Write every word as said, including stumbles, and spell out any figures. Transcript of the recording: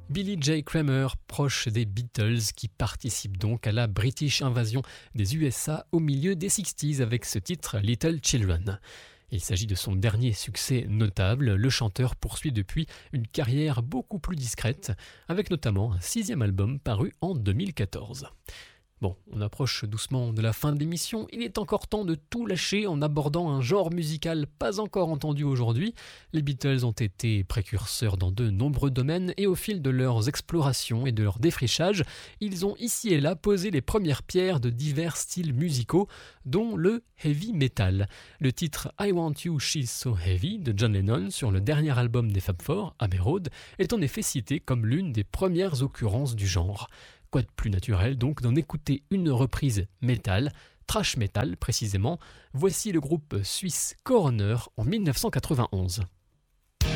Billy J. Kramer, proche des Beatles, qui participe donc à la British Invasion des U S A au milieu des sixties avec ce titre Little Children. Il s'agit de son dernier succès notable. Le chanteur poursuit depuis une carrière beaucoup plus discrète, avec notamment un sixième album paru en deux mille quatorze. Bon, on approche doucement de la fin de l'émission, il est encore temps de tout lâcher en abordant un genre musical pas encore entendu aujourd'hui. Les Beatles ont été précurseurs dans de nombreux domaines et au fil de leurs explorations et de leur défrichage, ils ont ici et là posé les premières pierres de divers styles musicaux, dont le heavy metal. Le titre I Want You She's So Heavy de John Lennon sur le dernier album des Fab Four, Abbey Road, est en effet cité comme l'une des premières occurrences du genre. Quoi de plus naturel donc d'en écouter une reprise metal, thrash metal précisément. Voici le groupe suisse Coroner en dix-neuf cent quatre-vingt-onze.